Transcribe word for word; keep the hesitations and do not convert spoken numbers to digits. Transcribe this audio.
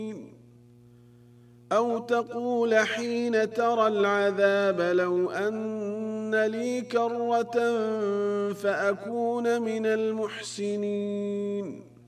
أو تقول حين ترى العذاب لو أن لي كرة فأكون من المحسنين